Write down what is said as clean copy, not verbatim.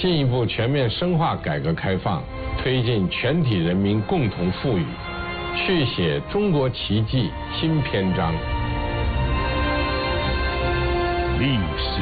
进一步全面深化改革开放，推进全体人民共同富裕，续写中国奇迹新篇章。 历史。